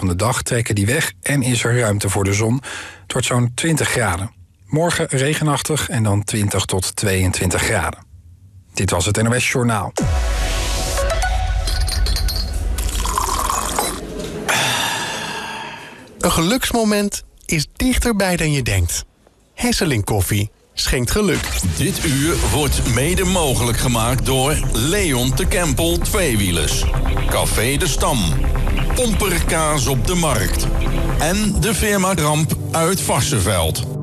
van de dag trekken die weg en is er ruimte voor de zon. Het wordt zo'n 20 graden. Morgen regenachtig en dan 20 tot 22 graden. Dit was het NOS Journaal. Een geluksmoment is dichterbij dan je denkt. Hesseling Koffie schenkt geluk. Dit uur wordt mede mogelijk gemaakt door Leon de Kempel Tweewielers, Café de Stam, Pomperkaas op de Markt en de firma Ramp uit Varsseveld.